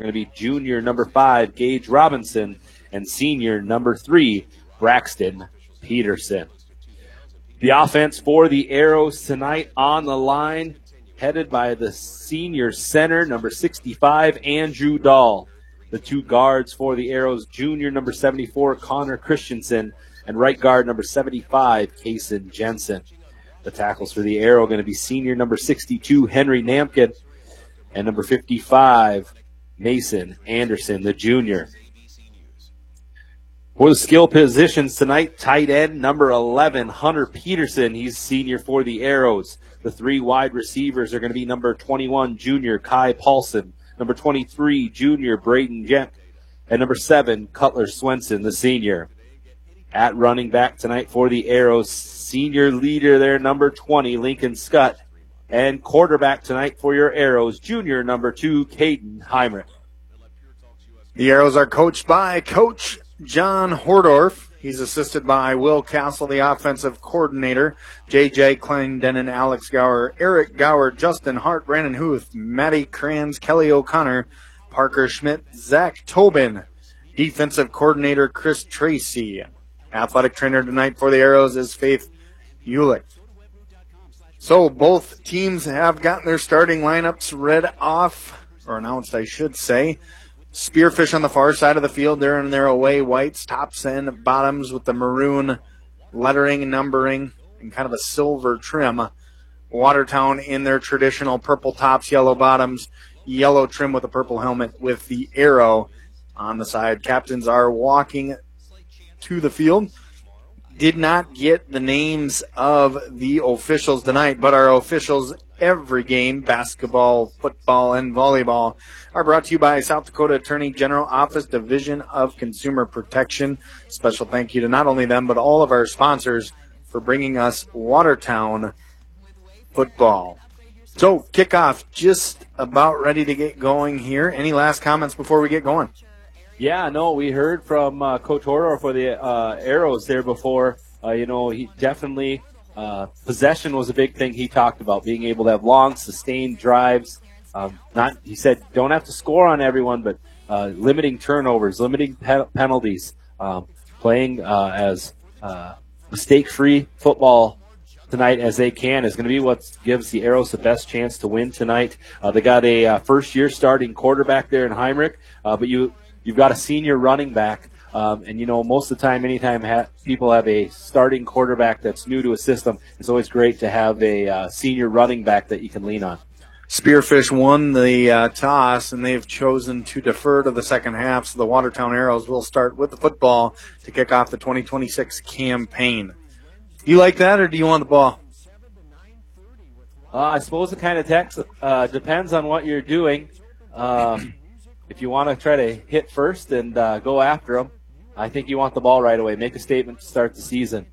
going to be junior number 5, Gage Robinson, and senior number 3, Braxton Peterson. The offense for the Arrows tonight on the line, headed by the senior center, number 65, Andrew Dahl. The 2 guards for the Arrows, junior number 74, Connor Christensen, and right guard number 75, Kaysen Jensen. The tackles for the Arrow going to be senior number 62, Henry Namkin, and number 55, Mason Anderson, the junior. For the skill positions tonight, tight end number 11, Hunter Peterson. He's senior for the Arrows. The 3 wide receivers are going to be number 21, junior Kai Paulson, number 23, junior Braden Jent, and number 7, Cutler Swenson, the senior. At running back tonight for the Arrows, senior leader there, number 20, Lincoln Scott. And quarterback tonight for your Arrows, junior number 2, Caden Heinrich. The Arrows are coached by Coach John Hordorf. He's assisted by Will Castle, the offensive coordinator, J.J. Clendenin, Alex Gower, Eric Gower, Justin Hart, Brandon Huth, Matty Kranz, Kelly O'Connor, Parker Schmidt, Zach Tobin, defensive coordinator Chris Tracy. Athletic trainer tonight for the Arrows is Faith Ulick. So both teams have gotten their starting lineups read off, or announced, I should say. Spearfish on the far side of the field. They're in their away whites, tops and bottoms with the maroon lettering and numbering and kind of a silver trim. Watertown in their traditional purple tops, yellow bottoms, yellow trim with a purple helmet with the arrow on the side. Captains are walking to the field. Did not get the names of the officials tonight, but our officials every game, basketball, football, and volleyball, are brought to you by South Dakota Attorney General Office, Division of Consumer Protection. Special thank you to not only them, but all of our sponsors for bringing us Watertown football. So, kickoff just about ready to get going here. Any last comments before we get going? Yeah, no, we heard from Coach Hordorf for the Arrows there before. He definitely, possession was a big thing he talked about, being able to have long, sustained drives. He said, don't have to score on everyone, but limiting turnovers, limiting penalties, playing as mistake-free football tonight as they can is going to be what gives the Arrows the best chance to win tonight. They got a first-year starting quarterback there in Heinrich, but you've got a senior running back. Most of the time, anytime people have a starting quarterback that's new to a system, it's always great to have a senior running back that you can lean on. Spearfish won the toss, and they've chosen to defer to the second half, so the Watertown Arrows will start with the football to kick off the 2026 campaign. Do you like that, or do you want the ball? I suppose it kind of depends on what you're doing. If you want to try to hit first and go after them, I think you want the ball right away. Make a statement to start the season.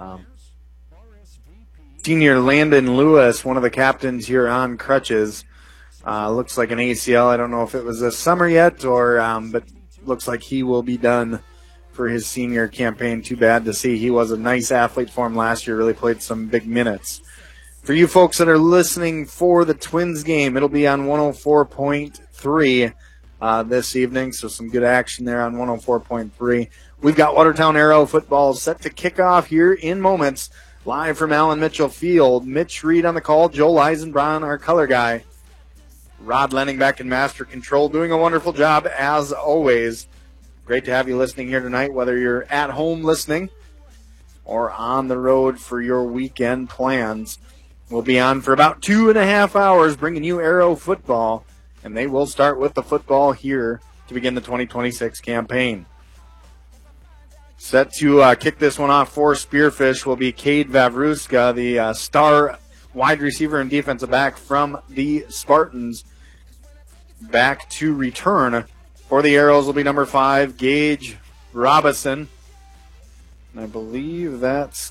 Senior Landon Lewis, one of the captains here on crutches, looks like an ACL. I don't know if it was this summer yet, but looks like he will be done for his senior campaign. Too bad to see. He was a nice athlete for him last year, really played some big minutes. For you folks that are listening for the Twins game, it'll be on 104.3 this evening, so some good action there on 104.3. We've got Watertown Arrow football set to kick off here in moments, live from Allen Mitchell Field. Mitch Reed on the call, Joel Eisenbraun, our color guy. Rod Lenning back in master control, doing a wonderful job as always. Great to have you listening here tonight, whether you're at home listening or on the road for your weekend plans. We'll be on for about 2.5 hours bringing you Arrow football, and they will start with the football here to begin the 2026 campaign. Set to kick this one off for Spearfish will be Cade Vavruska, the star wide receiver and defensive back from the Spartans. Back to return for the Arrows will be number 5, Gage Robinson. And I believe that's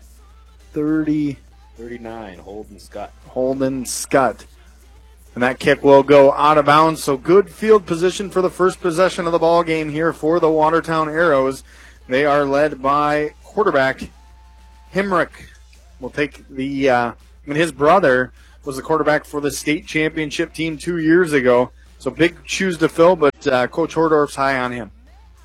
39, Holden Scott. And that kick will go out of bounds. So good field position for the first possession of the ball game here for the Watertown Arrows. They are led by quarterback Hemrick. Will take his brother was the quarterback for the state championship team 2 years ago. So big shoes to fill, but Coach Hordorf's high on him.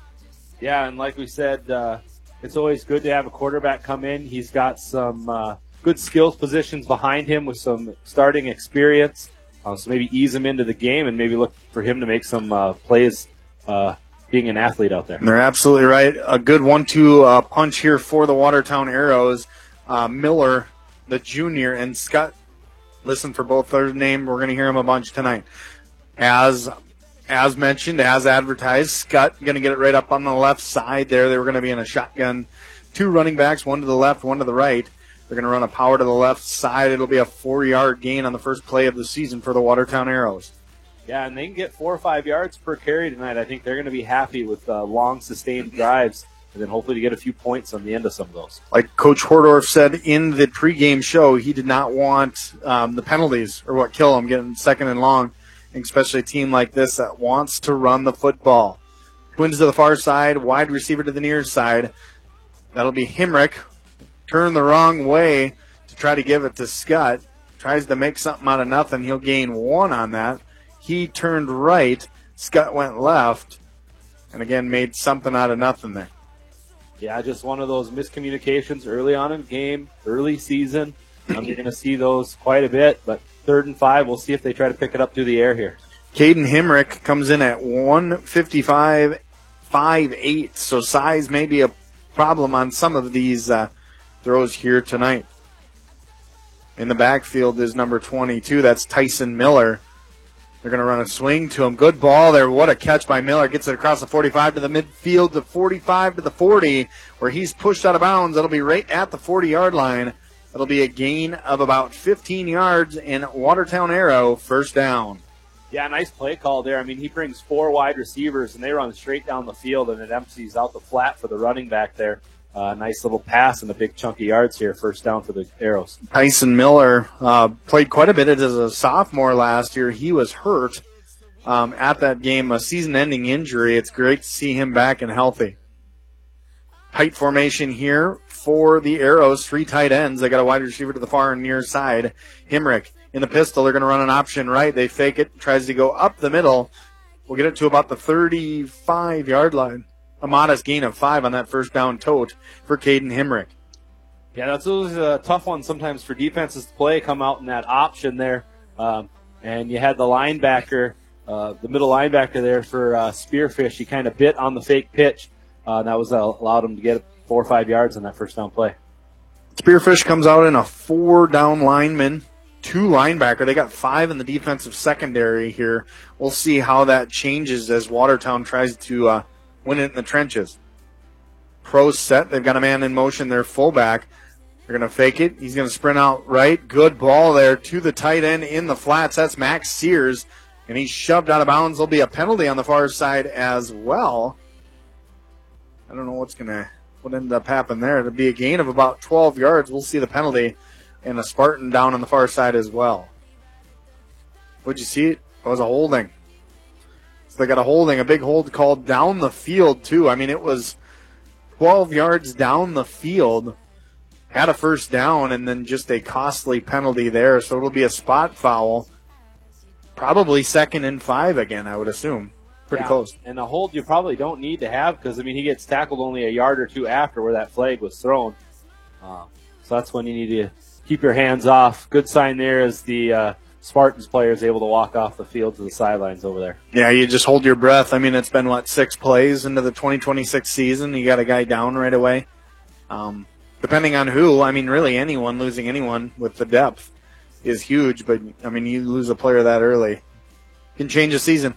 Yeah, and like we said, it's always good to have a quarterback come in. He's got some good skills positions behind him with some starting experience. So maybe ease him into the game and maybe look for him to make some plays being an athlete out there. They're absolutely right. A good 1-2 punch here for the Watertown Arrows. Miller, the junior, and Scott. Listen for both their name. We're going to hear them a bunch tonight. As mentioned, as advertised, Scott going to get it right up on the left side there. They were going to be in a shotgun. 2 running backs, one to the left, one to the right. They're going to run a power to the left side. It'll be a 4-yard gain on the first play of the season for the Watertown Arrows. Yeah, and they can get 4 or 5 yards per carry tonight. I think they're going to be happy with long, sustained drives, and then hopefully to get a few points on the end of some of those. Like Coach Hordorf said in the pregame show, he did not want the penalties or what kill him, getting second and long, especially a team like this that wants to run the football. Twins to the far side, wide receiver to the near side. That'll be Himrick. Turn the wrong way to try to give it to Scott. Tries to make something out of nothing. He'll gain 1 on that. He turned right. Scott went left. And again, made something out of nothing there. Yeah, just one of those miscommunications early on in the game, early season. You're going to see those quite a bit, but 3rd and 5, we'll see if they try to pick it up through the air here. Caden Himrick comes in at 155, 5'8", so size may be a problem on some of these throws here tonight. In the backfield is number 22. That's Tyson Miller. They're going to run a swing to him. Good ball there. What a catch by Miller. Gets it across the 45 to the midfield, the 45 to the 40, where he's pushed out of bounds. That'll be right at the 40-yard line. It'll be a gain of about 15 yards in Watertown Arrow, first down. Yeah, nice play call there. I mean, he brings 4 wide receivers, and they run straight down the field, and it empties out the flat for the running back there. Nice little pass and a big chunk of yards here, first down for the Arrows. Tyson Miller played quite a bit as a sophomore last year. He was hurt at that game, a season-ending injury. It's great to see him back and healthy. Tight formation here for the Arrows, 3 tight ends. They got a wide receiver to the far and near side. Himrick in the pistol. They're going to run an option right. They fake it, tries to go up the middle. We'll get it to about the 35-yard line. A modest gain of 5 on that first down tote for Caden Himrick. Yeah, that's always a tough one sometimes for defenses to play, come out in that option there. And you had the linebacker, the middle linebacker there for Spearfish. He kind of bit on the fake pitch. That was allowed him to get 4 or 5 yards on that first down play. Spearfish comes out in a 4-down lineman, 2 linebacker. They got 5 in the defensive secondary here. We'll see how that changes as Watertown tries to win it in the trenches. Pros set. They've got a man in motion. Their fullback. They're going to fake it. He's going to sprint out right. Good ball there to the tight end in the flats. That's Max Sears, and he's shoved out of bounds. There'll be a penalty on the far side as well. I don't know what ended up happening there. It'll be a gain of about 12 yards. We'll see the penalty, and a Spartan down on the far side as well. Would you see it? It was a holding. So they got a holding, a big hold called down the field, too. I mean, it was 12 yards down the field, had a first down, and then just a costly penalty there. So it'll be a spot foul, probably 2nd and 5 again, I would assume. Pretty close. And a hold you probably don't need to have because, I mean, he gets tackled only a yard or 2 after where that flag was thrown. So that's when you need to keep your hands off. Good sign there as the Spartans player is able to walk off the field to the sidelines over there. Yeah, you just hold your breath. I mean, it's been, 6 plays into the 2026 season. You got a guy down right away. Depending on who, I mean, really anyone, losing anyone with the depth is huge. But, I mean, you lose a player that early, can change a season.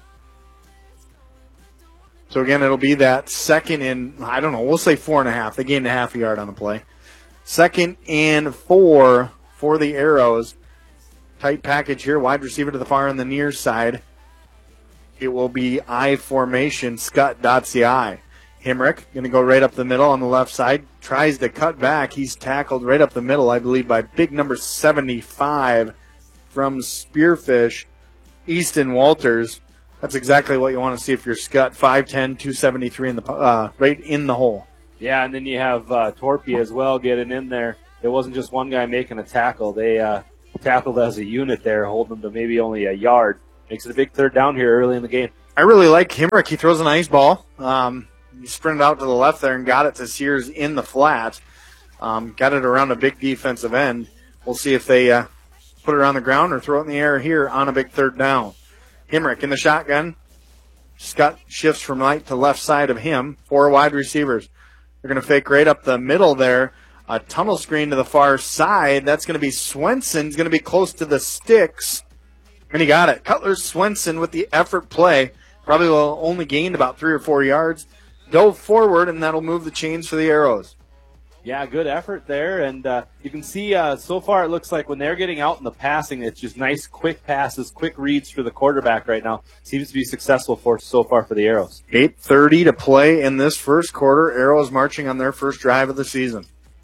So, again, it'll be that 2nd and, we'll say 4.5. They gained a half a yard on the play. 2nd and 4 for the Arrows. Tight package here, wide receiver to the far on the near side. It will be I formation. Scott dots the I. Himrick going to go right up the middle on the left side. Tries to cut back. He's tackled right up the middle, I believe, by big number 75 from Spearfish, Easton Walters. That's exactly what you want to see if you're Scott. 5'10", 273 in the right in the hole. Yeah, and then you have Torpy as well getting in there. It wasn't just one guy making a tackle. They tackled as a unit there, holding them to maybe only a yard. makes it a big third down here early in the game. I really like Hemrick. He throws a nice ball. He sprinted out to the left there and got it to Sears in the flat. Got it around a big defensive end. We'll see if they put it on the ground or throw it in the air here on a big third down. Hemrick in the shotgun. Scott shifts from right to left side of him. 4 wide receivers. They're going to fake right up the middle there. A tunnel screen to the far side. That's going to be Swenson. He's going to be close to the sticks. And he got it. Cutler Swenson with the effort play. Probably will only gained about 3 or 4 yards. Dove forward, and that'll move the chains for the Arrows. Yeah, good effort there. And you can see so far it looks like when they're getting out in the passing, it's just nice, quick passes, quick reads for the quarterback right now. Seems to be successful so far for the Arrows. 8:30 to play in this first quarter. Arrows marching on their first drive of the season.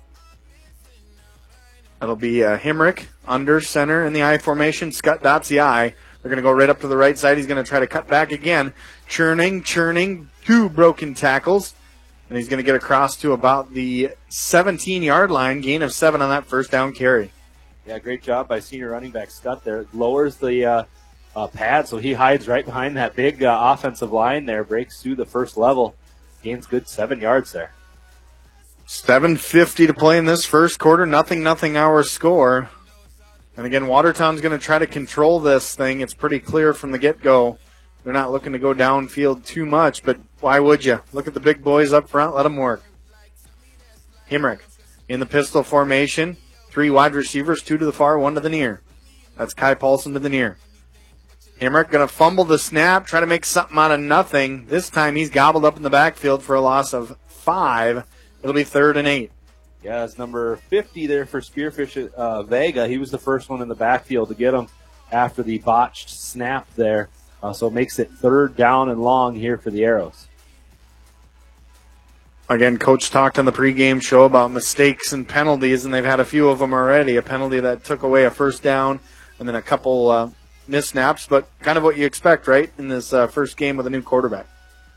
That'll be Hemrick under center in the I formation. Scott dots the I. They're going to go right up to the right side. He's going to try to cut back again. Churning, 2 broken tackles. And he's going to get across to about the 17-yard line, gain of 7 on that first down carry. Yeah, great job by senior running back Scott there. Lowers the pad, so he hides right behind that big offensive line there, breaks through the first level, gains good 7 yards there. 7:50 to play in this first quarter. Nothing our score. And again, Watertown's going to try to control this thing. It's pretty clear from the get-go. They're not looking to go downfield too much, but why would you? Look at the big boys up front. Let them work. Hemrick in the pistol formation. 3 wide receivers, 2 to the far, 1 to the near. That's Kai Paulson to the near. Hemrick going to fumble the snap, try to make something out of nothing. This time he's gobbled up in the backfield for a loss of 5. It'll be 3rd and 8. Yeah, it's number 50 there for Spearfish Vega. He was the first one in the backfield to get him after the botched snap there. So it makes it 3rd down and long here for the Arrows. Again, Coach talked on the pregame show about mistakes and penalties, and they've had a few of them already. A penalty that took away a first down, and then a couple missed snaps, but kind of what you expect, right, in this first game with a new quarterback.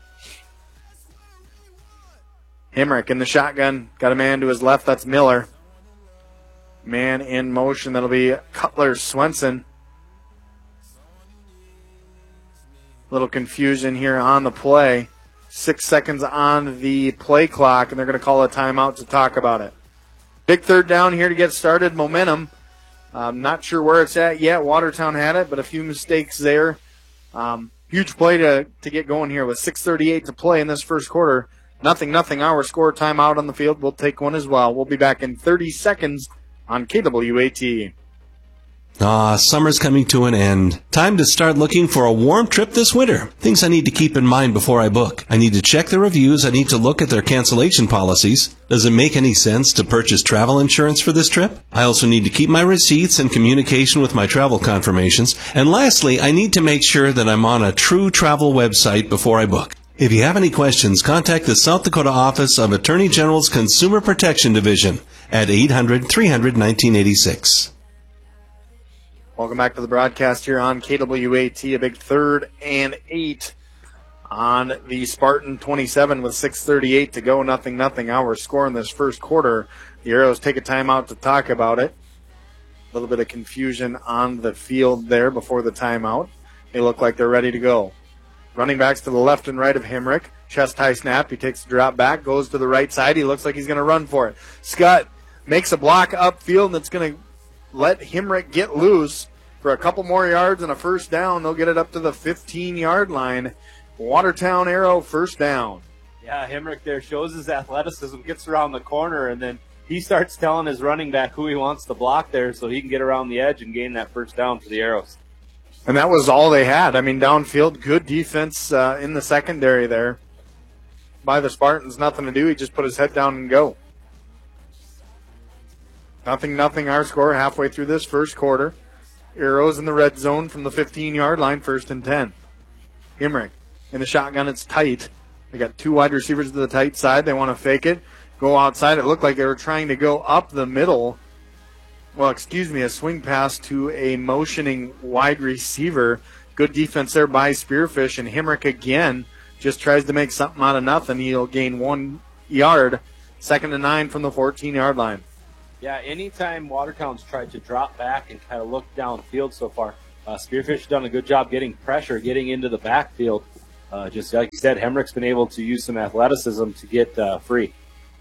Hemrick in the shotgun. Got a man to his left. That's Miller. Man in motion. That'll be Cutler Swenson. Little confusion here on the play. 6 seconds on the play clock, and they're going to call a timeout to talk about it. Big 3rd down here to get started. Momentum. Not sure where it's at yet. Watertown had it, but a few mistakes there. Huge play to get going here with 6:38 to play in this first quarter. Nothing. Our score. Timeout on the field. We'll take one as well. We'll be back in 30 seconds on KWAT. Summer's coming to an end. Time to start looking for a warm trip this winter. Things I need to keep in mind before I book. I need to check the reviews. I need to look at their cancellation policies. Does it make any sense to purchase travel insurance for this trip? I also need to keep my receipts and communication with my travel confirmations. And lastly, I need to make sure that I'm on a true travel website before I book. If you have any questions, contact the South Dakota Office of Attorney General's Consumer Protection Division at 800-300-1986. Welcome back to the broadcast here on KWAT. A big 3rd and 8 on the Spartan 27 with 6:38 to go. Nothing. Our score in this first quarter. The Arrows take a timeout to talk about it. A little bit of confusion on the field there before the timeout. They look like they're ready to go. Running backs to the left and right of Hemrick. Chest high snap. He takes the drop back, goes to the right side. He looks like he's going to run for it. Scott makes a block upfield, and it's going to let Hemrick get loose for a couple more yards and a first down. They'll get it up to the 15-yard line. Watertown Arrow first down. Yeah, Hemrick there shows his athleticism, gets around the corner, and then he starts telling his running back who he wants to block there so he can get around the edge and gain that first down for the Arrows. And that was all they had. I mean, downfield, good defense in the secondary there by the Spartans. Nothing to do. He just put his head down and go. Nothing, our score halfway through this first quarter. Arrows in the red zone from the 15-yard line, 1st and 10. Hemrick in the shotgun. It's tight. They got 2 wide receivers to the tight side. They want to fake it, go outside. It looked like they were trying to go up the middle. Well, a swing pass to a motioning wide receiver. Good defense there by Spearfish, and Hemrick again just tries to make something out of nothing. He'll gain 1 yard. 2nd and 9 from the 14-yard line. Yeah, anytime Watertown's tried to drop back and kind of look downfield so far, Spearfish has done a good job getting pressure, getting into the backfield. Just like you said, Hemrick's been able to use some athleticism to get free.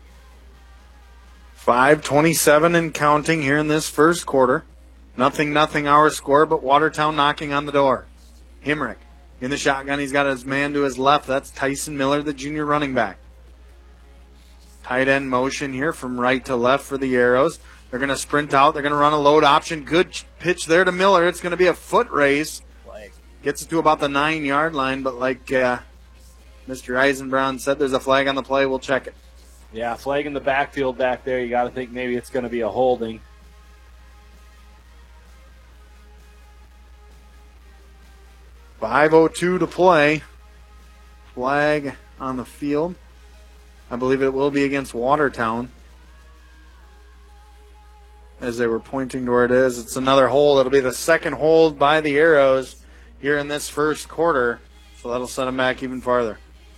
5:27 and counting here in this first quarter. 0-0 our score, but Watertown knocking on the door. Hemrick in the shotgun. He's got his man to his left. That's Tyson Miller, the junior running back. Tight end motion here from right to left for the Arrows. They're going to sprint out. They're going to run a load option. Good pitch there to Miller. It's going to be a foot race. Gets it to about the 9-yard line, but like Mr. Eisenbraun said, there's a flag on the play. We'll check it. Yeah, flag in the backfield back there. You got to think maybe it's going to be a holding. .5:02 to play. Flag on the field. I believe it will be against Watertown. As they were pointing to where it is, it's another hold. It'll be the second hold by the Arrows here in this first quarter. So that'll set them back even farther.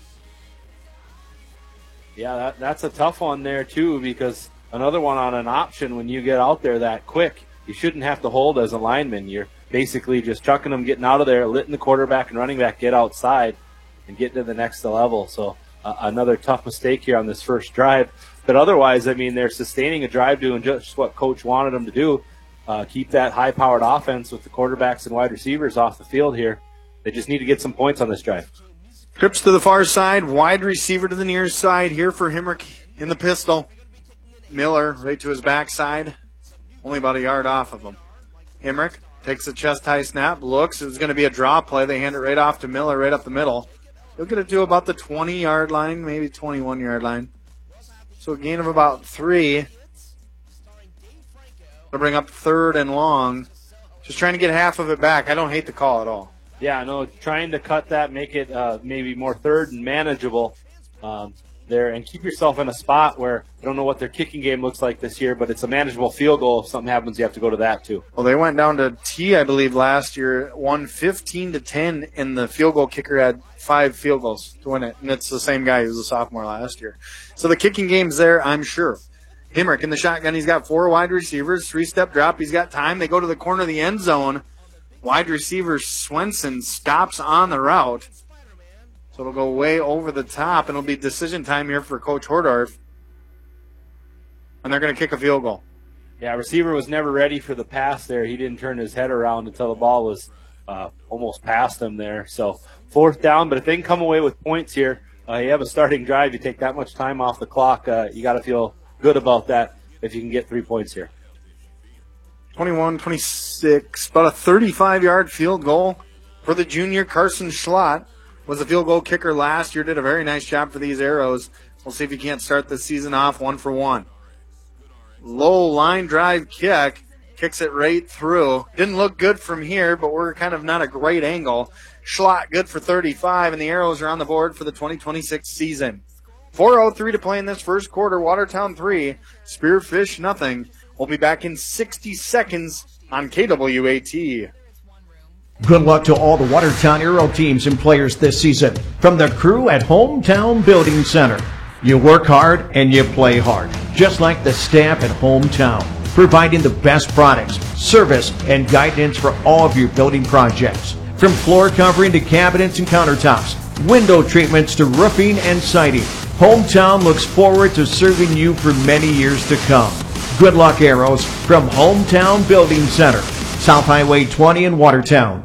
Yeah, that's a tough one there, too, because another one on an option when you get out there that quick, you shouldn't have to hold as a lineman. You're basically just chucking them, getting out of there, letting the quarterback and running back get outside and get to the next level. So another tough mistake here on this first drive. But otherwise, I mean, they're sustaining a drive doing just what Coach wanted them to do, keep that high-powered offense with the quarterbacks and wide receivers off the field here. They just need to get some points on this drive. Trips to the far side, wide receiver to the near side here for Hemrick in the pistol. Miller right to his backside, only about a yard off of him. Hemrick takes a chest-high snap, looks. It's going to be a draw play. They hand it right off to Miller right up the middle. He'll get it to about the 20-yard line, maybe 21-yard line. So a gain of about 3. They'll bring up 3rd and long. Just trying to get half of it back. I don't hate the call at all. Yeah, no, trying to cut that, make it maybe more third and manageable there, and keep yourself in a spot where I don't know what their kicking game looks like this year, but it's a manageable field goal. If something happens, you have to go to that too. Well, they went down to T, I believe, last year, won 15-10, and the field goal kicker had 5 field goals to win it, and it's the same guy who was a sophomore last year. So the kicking game's there, I'm sure. Hemrick in the shotgun. He's got 4 wide receivers, 3-step drop. He's got time. They go to the corner of the end zone. Wide receiver Swenson stops on the route. So it'll go way over the top, and it'll be decision time here for Coach Hordorf. And they're going to kick a field goal. Yeah, receiver was never ready for the pass there. He didn't turn his head around until the ball was almost past him there. So 4th down, but if they can come away with points here, you have a starting drive, you take that much time off the clock, you got to feel good about that if you can get 3 points here. 21-26, about a 35-yard field goal for the junior. Carson Schlott was a field goal kicker last year, did a very nice job for these Arrows. We'll see if he can't start the season off 1-for-1. Low line drive kick, kicks it right through. Didn't look good from here, but we're kind of not a great angle. Schlott good for 35, and the Arrows are on the board for the 2026 season. 4:03 to play in this first quarter. Watertown 3, Spearfish nothing. We'll be back in 60 seconds on KWAT. Good luck to all the Watertown Arrow teams and players this season. From the crew at Hometown Building Center. You work hard and you play hard, just like the staff at Hometown, providing the best products, service, and guidance for all of your building projects. From floor covering to cabinets and countertops, window treatments to roofing and siding, Hometown looks forward to serving you for many years to come. Good luck, Arrows, from Hometown Building Center, South Highway 20 in Watertown.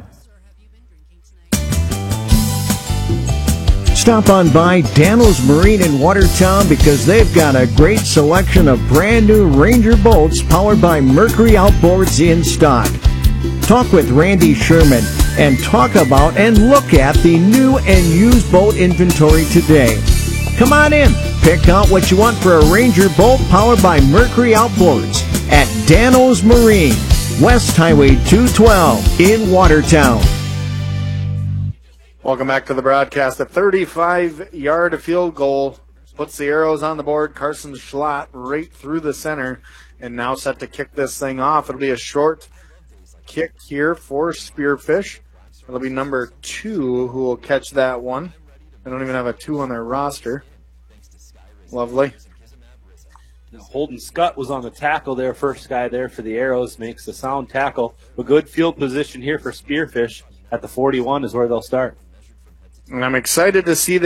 Stop on by Dano's Marine in Watertown because they've got a great selection of brand new Ranger boats powered by Mercury Outboards in stock. Talk with Randy Sherman and talk about and look at the new and used boat inventory today. Come on in. Pick out what you want for a Ranger boat powered by Mercury Outboards at Dano's Marine, West Highway 212 in Watertown. Welcome back to the broadcast. A 35-yard field goal puts the Arrows on the board. Carson Schlott right through the center and now set to kick this thing off. It'll be a short kick here for Spearfish. It'll be number 2 who will catch that one. They don't even have a 2 on their roster. Lovely. Holden Scott was on the tackle there, first guy there for the Arrows, makes the sound tackle. A good field position here for Spearfish at the 41 is where they'll start. And I'm excited to see